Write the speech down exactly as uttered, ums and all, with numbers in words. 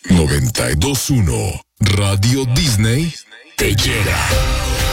noventa y dos punto uno Radio Disney te llega.